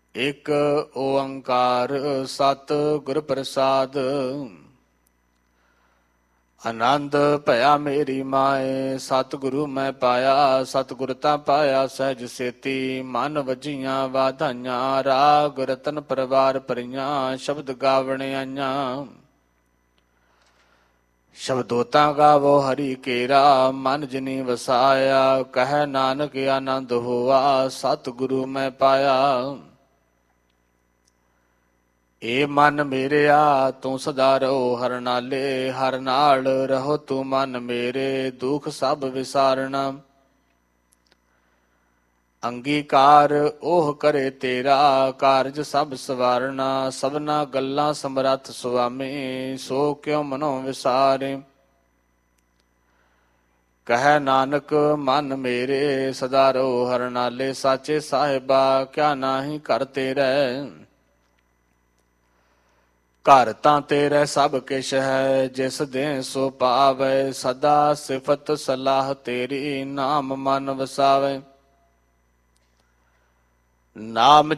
ਇਕ ਓੰਕਾਰ ਸਤਿ ਗੁਰ ਪ੍ਰਸਾਦ। ਆਨੰਦ ਭਇਆ ਮੇਰੀ ਮਾਏ, ਸਤਿਗੁਰੂ ਮੈਂ ਪਾਇਆ। ਸਤਿਗੁਰ ਤਾਂ ਪਾਇਆ ਸਹਿਜ ਸੇਤੀ, ਮਨ ਵਜੀਆਂ ਵਾਧਾਈਆਂ। ਰਾਗ ਰਤਨ ਪਰਵਾਰ ਭਰੀਆਂ, ਸ਼ਬਦ ਗਾਵਣ ਆਈਆਂ। ਸ਼ਬਦੋਤਾ ਗਾਵੋ ਹਰੀ ਕੇਰਾ, ਮਨ ਜਿਨੀ ਵਸਾਇਆ। ਕਹਿ ਨਾਨਕ ਆਨੰਦ ਹੋਆ, ਸਤਿਗੁਰੂ ਮੈਂ ਪਾਇਆ। ਏ ਮਨ ਮੇਰਿਆ ਤੂੰ ਸਦਾ ਰਹੋ ਹਰ ਨਾਲੇ, ਹਰ ਨਾਲ ਰਹੋ ਤੂੰ ਮਨ ਮੇਰੇ। ਦੁਖ ਸਭ ਵਿਸਾਰਣਾ ਅੰਗੀਕਾਰ ਉਹ ਕਰੇ ਤੇਰਾ, ਕਾਰਜ ਸਭ ਸਵਾਰਨਾ। ਸਭਨਾ ਗੱਲਾਂ ਸਮਰੱਥ ਸੁਆਮੀ, ਸੋ ਕਿਉ ਮਨੋ ਵਿਸਾਰੇ। ਕਹਿ ਨਾਨਕ ਮਨ ਮੇਰੇ ਸਦਾ ਰਹੋ ਹਰ ਨਾਲੇ। ਸਾਚੇ ਸਾਹਿਬਾ ਕਿਆ ਨਾਹੀ ਘਰ ਤੇਰੇ, ਘਰ ਤਾਂ ਤੇਰੇ ਸਭ ਕਿਛ ਹੈ। ਜਿਸ ਦੇ ਸੋ ਪਾਵੈ, ਸਦਾ ਸਿਫਤ ਸਲਾਹ ਤੇਰੀ। ਨਾਮ ਮਨ ਵਸਾਵੇ, ਨਾਮ